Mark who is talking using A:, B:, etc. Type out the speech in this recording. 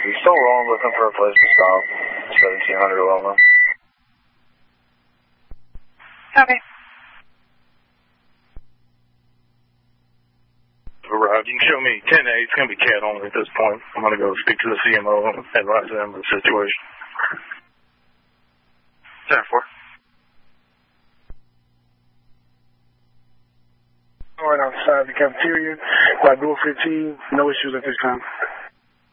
A: He's still rolling, looking for a place to stop. 1700 Loma.
B: Okay.
C: Arrived. You can show me 10A. It's going to be cat only at this point. I'm going to go speak to the CMO and advise them of the situation.
A: 10-4.
D: All right, outside the cafeteria, by door 15, no issues at this time.